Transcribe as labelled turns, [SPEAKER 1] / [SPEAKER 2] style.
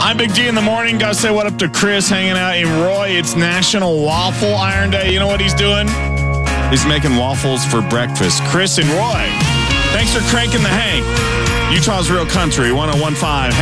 [SPEAKER 1] I'm Big G in the morning. Got to say what up to Chris hanging out in Roy. It's National Waffle Iron Day. You know what he's doing? He's making waffles for breakfast. Chris and Roy, thanks for cranking the Hank. Utah's Real Country 101.5.